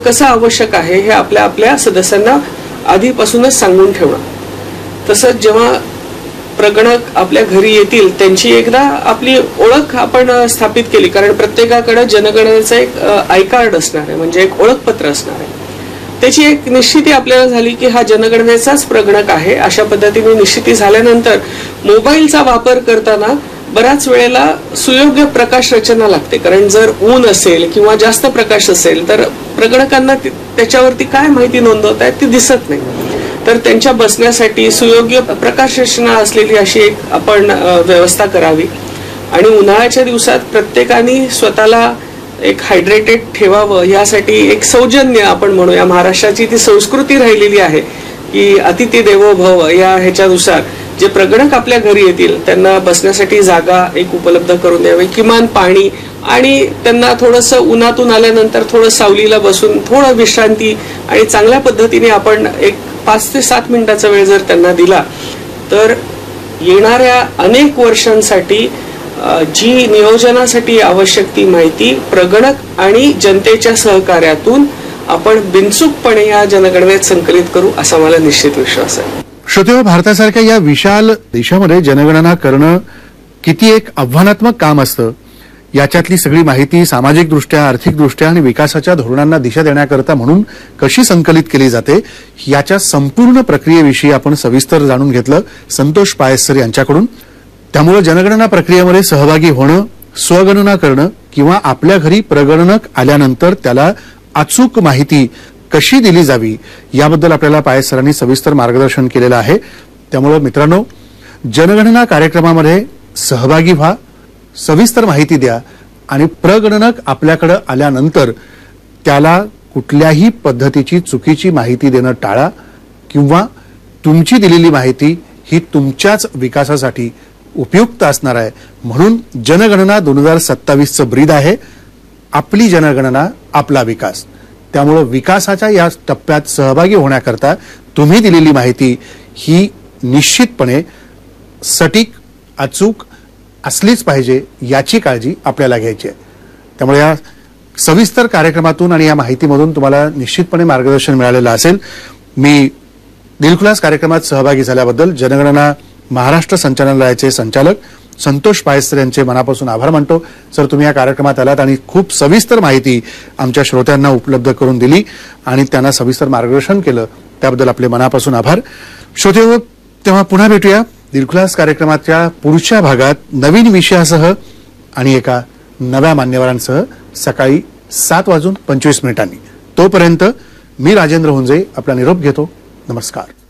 कसं आवश्यक आहे हे आपल्या आपल्या सदस्यांना आधीपासूनच सांगून ठेवणं. तसंच जेव्हा प्रगणक आपल्या घरी येतील त्यांची एकदा आपली ओळख आपण स्थापित केली, कारण प्रत्येकाकडे जनगणनेचं एक आय कार्ड असणार आहे, म्हणजे एक ओळखपत्र असणार आहे. त्याची एक निश्चिती आपल्याला झाली की हा जनगणनेचाच प्रगणक आहे, अशा पद्धतीने निश्चिती झाल्यानंतर मोबाईलचा वापर करताना बऱ्याच वेळेला सुयोग्य प्रकाश रचना लागते. कारण जर ऊन असेल किंवा जास्त प्रकाश असेल तर प्रगणकांना त्याच्यावरती काय माहिती नोंदवत आहे ती दिसत नाही. तर त्यांच्या बसण्यासाठी सुयोग्य प्रकाश रचना असलेली अशी एक आपण व्यवस्था करावी. आणि उन्हाळ्याच्या दिवसात प्रत्येकाने स्वतःला एक हायड्रेटेड ठेवावं यासाठी एक सौजन्य आपण म्हणूया, महाराष्ट्राची ती संस्कृती राहिलेली आहे की अतिथी देवो भव या ह्याच्यानुसार जे प्रगणक आपल्या घरी येतील त्यांना बसण्यासाठी जागा एक उपलब्ध करून द्यावी, किमान पाणी, आणि त्यांना थोडंसं उन्हातून आल्यानंतर थोडं सावलीला बसून थोडं विश्रांती आणि चांगल्या पद्धतीने आपण एक 5 ते 7 मिनिटाचा वेळ जर त्यांना दिला तर येणाऱ्या अनेक वर्षांसाठी जी नियोजनासाठी आवश्यक ती माहिती प्रगणक आणि जनतेच्या सहकार्यातून आपण बिनचूकपणे या जनगणनेत संकलित करू असा मला निश्चित विश्वास आहे. श्रोतेहो, भारतासारख्या या विशाल देशामध्ये जनगणना करणं किती एक आव्हानात्मक काम असतं याच्यातली सगळी माहिती सामाजिकदृष्ट्या, आर्थिकदृष्ट्या आणि विकासाच्या धोरणांना दिशा देण्याकरता म्हणून कशी संकलित केली जाते याच्या संपूर्ण प्रक्रियेविषयी आपण सविस्तर जाणून घेतलं संतोष पायस्कर यांच्याकडून. त्यामुळे जनगणना प्रक्रियेमध्ये सहभागी होणं, स्वगणना करणं किंवा आपल्या घरी प्रगणक आल्यानंतर त्याला अचूक माहिती कशी दिली जावी याबद्दल आपल्याला पायस सरांनी सविस्तर मार्गदर्शन केलेलं आहे. त्यामुळे मित्रांनो, जनगणना कार्यक्रमामध्ये सहभागी व्हा, सविस्तर माहिती द्या आणि प्रगणक आपल्याकडे आल्यानंतर त्याला कुठल्याही पद्धतीची चुकीची माहिती देणं टाळा, किंवा तुमची दिलेली माहिती ही तुमच्याच विकासासाठी उपयुक्त असणार आहे. म्हणून जनगणना 2027चं ब्रीद आहे, आपली जनगणना आपला विकास. त्यामुळे विकासाच्या या टप्प्यात सहभागी होण्याकरता तुम्ही दिलेली माहिती ही निश्चितपणे सटीक, अचूक असलीच पाहिजे याची काळजी आपल्याला घ्यायची आहे. त्यामुळे या सविस्तर कार्यक्रमातून आणि या माहितीमधून तुम्हाला निश्चितपणे मार्गदर्शन मिळालेलं असेल. मी दिलखुलास कार्यक्रमात सहभागी झाल्याबद्दल जनगणना महाराष्ट्र संचालनालयाचे संचालक संतोष पायस्कर यांचे मनापासून आभार मानतो. सर, तुम्ही या कार्यक्रमात आलात आणि खूप सविस्तर माहिती आमच्या श्रोत्यांना उपलब्ध करून दिली आणि त्यांना सविस्तर मार्गदर्शन केलं, त्याबद्दल आपले मनापासून आभार. श्रोतेहो, तेव्हा पुन्हा भेटूया दिलखुलास कार्यक्रमाच्या पुढच्या भागात नवीन विषयासह आणि एका नव्या मान्यवरांसह सकाळी 7:25 तोपर्यंत मी राजेंद्र हुंजे आपला निरोप घेतो. नमस्कार.